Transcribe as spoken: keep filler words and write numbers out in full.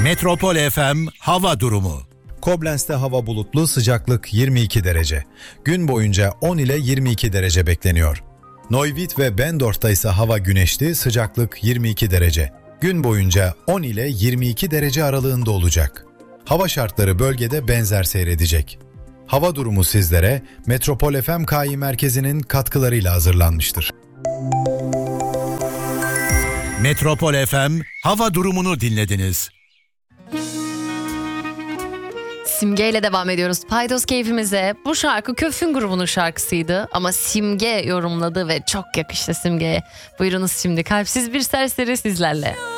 Metropol F M hava durumu. Koblentz'te hava bulutlu, sıcaklık yirmi iki derece. Gün boyunca on ile yirmi iki derece bekleniyor. Neuwied ve Bendorf'ta ise hava güneşli, sıcaklık yirmi iki derece. Gün boyunca on ile yirmi iki derece aralığında olacak. Hava şartları bölgede benzer seyredecek. Hava durumu sizlere Metropol F M K İ Merkezi'nin katkılarıyla hazırlanmıştır. Metropol F M hava durumunu dinlediniz. Simge ile devam ediyoruz Paydos keyfimize. Bu şarkı Köfün grubunun şarkısıydı ama Simge yorumladı ve çok yakıştı Simge'ye. Buyurunuz şimdi Kalpsiz Bir Serseri sizlerle.